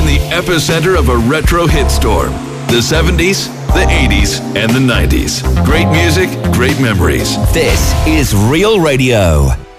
in the epicenter of a retro hit storm. The 70s, the 80s, and the 90s. Great music, great memories. This is Real Radio.